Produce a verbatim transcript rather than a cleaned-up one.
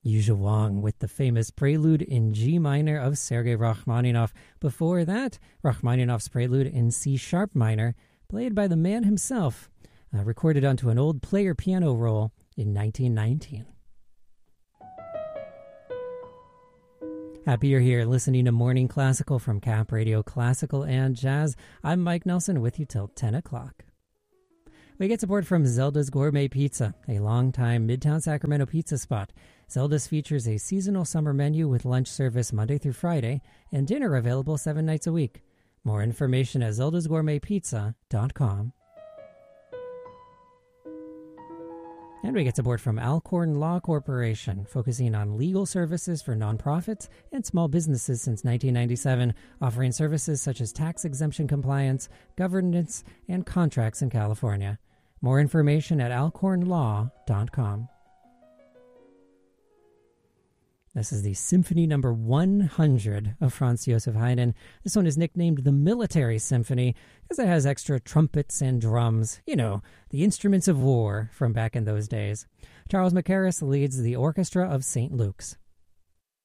Yuzha Wang with the famous Prelude in G minor of Sergei Rachmaninoff. Before that, Rachmaninoff's Prelude in C sharp minor, played by the man himself, uh, recorded onto an old player piano roll in nineteen nineteen. Happy you're here listening to Morning Classical from Cap Radio Classical and Jazz. I'm Mike Nelson with you till ten o'clock. We get support from Zelda's Gourmet Pizza, a longtime Midtown Sacramento pizza spot. Zelda's features a seasonal summer menu with lunch service Monday through Friday and dinner available seven nights a week. More information at zeldas gourmet pizza dot com. And we get support from Alcorn Law Corporation, focusing on legal services for nonprofits and small businesses since nineteen ninety-seven, offering services such as tax exemption compliance, governance, and contracts in California. More information at alcorn law dot com. This is the Symphony Number one hundred of Franz Joseph Haydn. This one is nicknamed the Military Symphony because it has extra trumpets and drums, you know, the instruments of war from back in those days. Charles Mackerras leads the Orchestra of Saint Luke's.